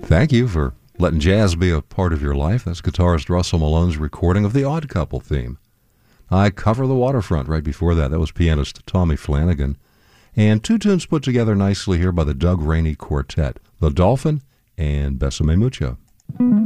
Thank you for letting jazz be a part of your life. That's guitarist Russell Malone's recording of the Odd Couple theme. I Cover the Waterfront right before that. That was pianist Tommy Flanagan. And two tunes put together nicely here by the Doug Rainey Quartet, The Dolphin and Besame Mucho.